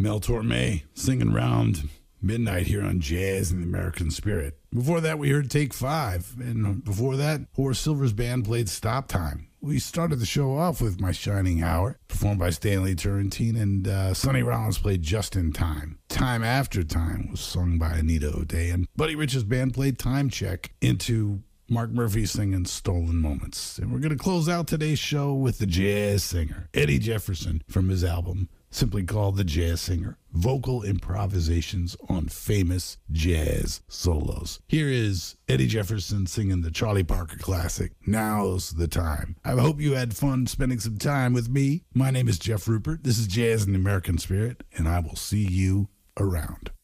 Mel Torme singing round midnight here on Jazz in the American Spirit. Before that, we heard Take 5. And before that, Horace Silver's band played Stop Time. We started the show off with My Shining Hour, performed by Stanley Turrentine, and Sonny Rollins played Just in Time. Time After Time was sung by Anita O'Day, and Buddy Rich's band played Time Check into Mark Murphy singing Stolen Moments. And we're going to close out today's show with the jazz singer, Eddie Jefferson, from his album, simply called The Jazz Singer, vocal improvisations on famous jazz solos. Here is Eddie Jefferson singing the Charlie Parker classic, Now's the Time. I hope you had fun spending some time with me. My name is Jeff Rupert. This is Jazz in the American Spirit, and I will see you around.